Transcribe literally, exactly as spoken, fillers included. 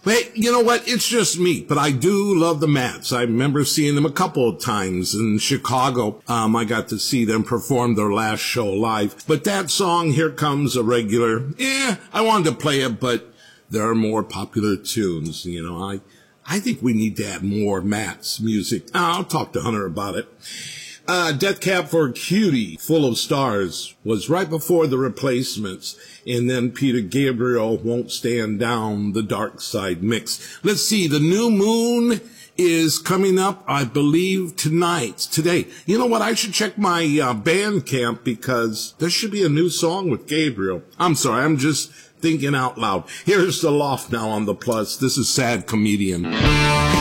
Hey, you know what? It's just me, but I do love the Mats. I remember seeing them a couple of times in Chicago. Um, I got to see them perform their last show live. But that song, Here Comes a Regular, eh, I wanted to play it, but there are more popular tunes. You know, I, I think we need to add more Mats music. I'll talk to Hunter about it. Uh, Death Cab for Cutie, Full of Stars, was right before the Replacements, and then Peter Gabriel, Won't Stand Down, the Dark Side mix. Let's see, the New Moon is coming up, I believe, tonight, today. You know what, I should check my uh, Bandcamp, because there should be a new song with Gabriel. I'm sorry, I'm just thinking out loud. Here's The Loft now on the Plus. This is Sad Comedian.